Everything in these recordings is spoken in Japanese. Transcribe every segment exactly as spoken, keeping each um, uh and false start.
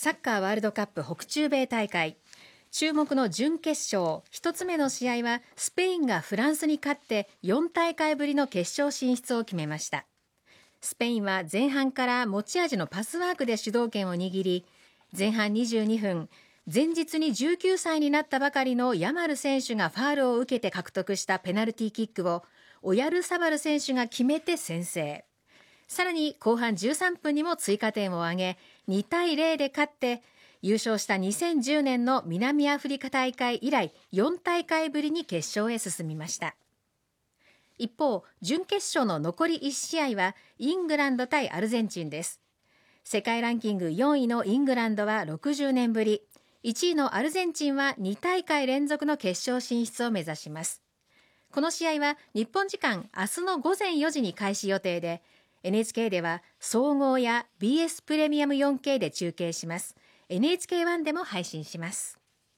サッカーワールドカップ北中米大会、注目の準決勝一つ目の試合はスペインがフランスに勝ってよん大会ぶりの決勝進出を決めました。スペインは前半から持ち味のパスワークで主導権を握り、前半にじゅうにふん、前日にじゅうきゅうさいになったばかりのヤマル選手がファールを受けて獲得したペナルティーキックをオヤルサバル選手が決めて先制。さらに後半じゅうさんぷんにも追加点を挙げ、にたいゼロで勝って優勝したにせんじゅうねんの南アフリカ大会以来よん大会ぶりに決勝へ進みました。一方、準決勝の残りいち試合はイングランド対アルゼンチンです。世界ランキングよんいのイングランドはろくじゅうねんぶり、いちいのアルゼンチンはに大会連続の決勝進出を目指します。この試合は日本時間明日の午前よじに開始予定で、エヌエイチケー では総合や ビーエス プレミアム よんケー で中継します。 エヌエイチケーワン でも配信します。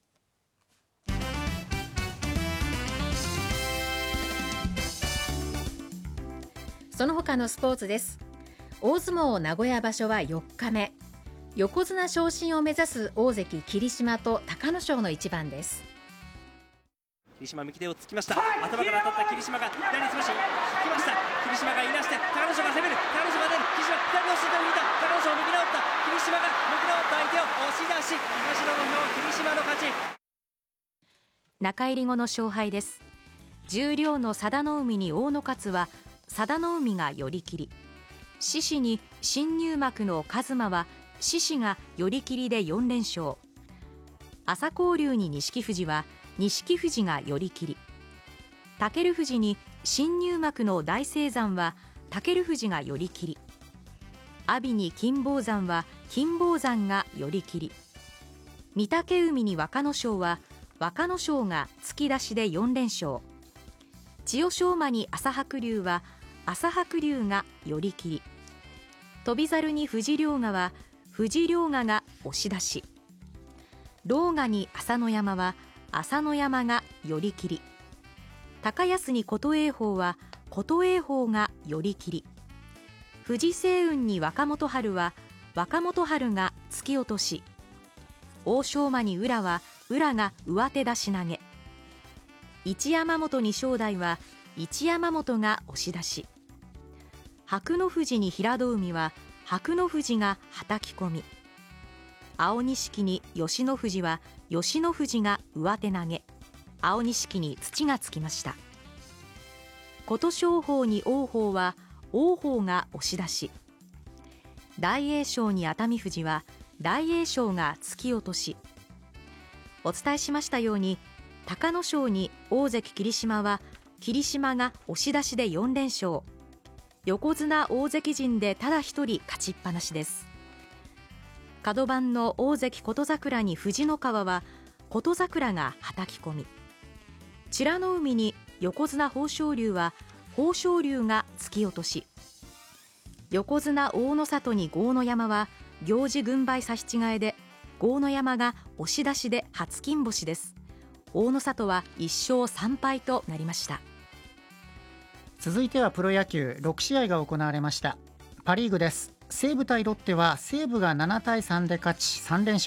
その他のスポーツです。大相撲名古屋場所はよっかめ、横綱昇進を目指す大関霧島と隆の勝の一番です。 霧島右手をつきました。頭から当たった霧島が左に少し引きました。霧島がいなして隆の勝が攻める。隆の勝が出る。霧島左の下を引いた。隆の勝右直った。霧島が右直った相手を押し出し、東の土俵、霧島の勝ち。 中入り後の勝敗です。十両の佐田の海に大野勝は佐田の海が寄り切り、獅司に新入幕の一馬は獅司が寄り切りでよん連勝、朝紅龍に錦富士は錦富士が寄り切り、武富士に新入幕の大青山は武富士が寄り切り、阿炎に金峰山は金峰山が寄り切り、御嶽海に若ノ勝は若ノ勝が突き出しでよん連勝、千代翔馬に朝白龍は朝白龍が寄り切り、翔猿に藤良賀は藤良賀が押し出し、狼雅に朝乃山は朝乃山が寄り切り、高安に琴恵峰は琴恵峰が寄り切り、藤青雲に若元春は若元春が突き落とし、欧勝馬に宇良は宇良が上手出し投げ、一山本に正代は一山本が押し出し、白の富士に平戸海は白の富士がはたき込み、青錦に吉野富士は吉野富士が上手投げ、青錦に土がつきました。琴勝峰に王鵬は王鵬が押し出し、大栄翔に熱海富士は大栄翔が突き落とし。お伝えしましたように、隆の勝に大関霧島は霧島が押し出しでよん連勝、横綱大関陣でただ一人勝ちっぱなしです。角番の大関琴櫻に藤の川は琴櫻がはたき込み、美ノ海に横綱豊昇龍は豊昇龍が突き落とし、横綱大野里に豪ノ山は行司軍配差し違えで豪ノ山が押し出しで初金星です。大野里はいっ勝さん敗となりました。 続いてはプロ野球、ろく試合が行われました。パリーグです。西武対ロッテは西武がなな対さんで勝ちさん連勝。